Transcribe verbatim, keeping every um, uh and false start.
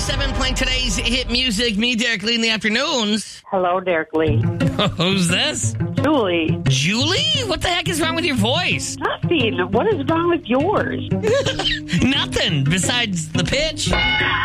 seven playing today's hit music. Me, Derek Lee, in the afternoons. Hello, Derek Lee. Who's this? Julie. Julie? What the heck is wrong with your voice? Nothing. What is wrong with yours? Nothing, besides the pitch.